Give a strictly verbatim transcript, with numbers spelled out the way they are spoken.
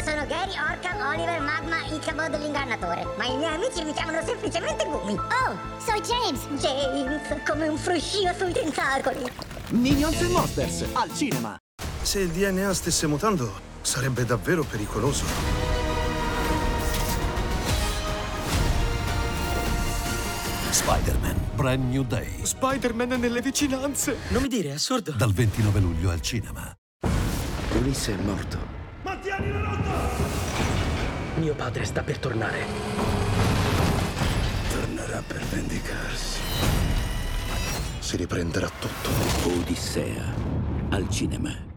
sono Gary, Orca, Oliver, Magma, Ichabod l'ingannatore. Ma i miei amici mi chiamano semplicemente Gumi. Oh, soy James. James, come un fruscio sui tentacoli. Minions e Monsters, al cinema. Se il D N A stesse mutando, sarebbe davvero pericoloso. Spider-Man, Brand New Day. Spider-Man è nelle vicinanze. Non mi dire, è assurdo. Dal ventinove luglio al cinema. Ulisse è morto. Mantieni la rotta! Mio padre sta per tornare. Tornerà per vendicarsi. Si riprenderà tutto. Odissea, al cinema.